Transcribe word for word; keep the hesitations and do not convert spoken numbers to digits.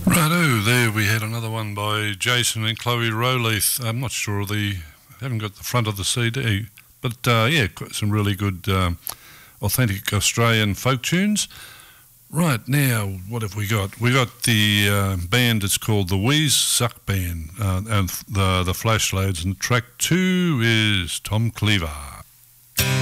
Righto, there we had another one by Jason and Chloe Rowleith. I'm not sure of the, I haven't got the front of the C D, but uh, yeah, got some really good um, authentic Australian folk tunes. Right, now, what have we got? We got the uh, band that's called the Wheeze Suck Band, uh, and the, the Flashloads, and track two is Tom Cleaver.